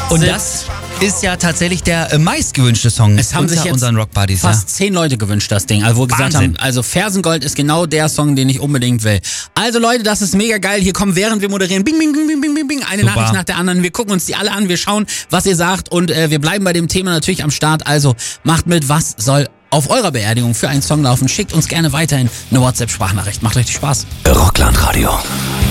Und das ist ja tatsächlich der meistgewünschte Song Es haben sich jetzt unseren Rockbuddies. fast 10 Leute gewünscht, das Ding. Also wo gesagt Wahnsinn. haben, also Fersengold ist genau der Song, den ich unbedingt will. Also Leute, das ist mega geil. Hier kommen, während wir moderieren, bing, bing, bing, bing, bing, bing, bing, eine Super. Nachricht nach der anderen. Wir gucken uns die alle an, wir schauen, was ihr sagt und wir bleiben bei dem Thema natürlich am Start. Also macht mit, was soll auf eurer Beerdigung für einen Song laufen. Schickt uns gerne weiterhin eine WhatsApp-Sprachnachricht. Macht richtig Spaß. Rockland Radio.